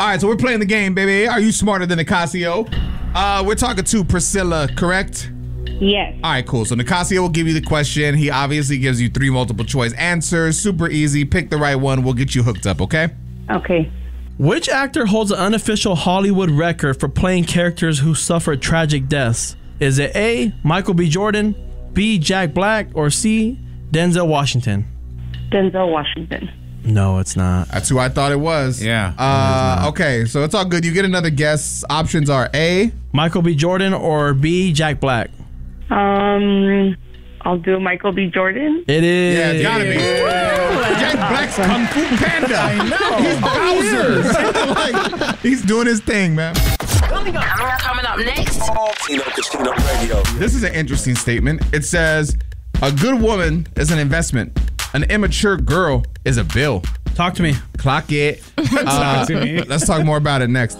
right, so we're playing the game, baby. Are you smarter than Nicasio? We're talking to Priscilla, correct? Yes. All right, cool. So Nicasio will give you the question. He obviously gives you 3 multiple choice answers. Super easy. Pick the right one. We'll get you hooked up, okay? Okay. Which actor holds an unofficial Hollywood record for playing characters who suffered tragic deaths? Is it A, Michael B. Jordan, B, Jack Black, or C, Denzel Washington? Denzel Washington. No, it's not. That's who I thought it was. Yeah. Okay, so it's all good. You get another guess. Options are A, Michael B. Jordan, or B, Jack Black? I'll do Michael B. Jordan. It is. Yeah, it's gotta be. Jack Black's Kung Fu Panda. I know. He's Bowser. Like, he's doing his thing, man. Coming up next. Tino Casino Radio. This is an interesting statement. It says, a good woman is an investment. An immature girl is a bill. Talk to me. Clock it. Talk to me. Let's talk more about it next.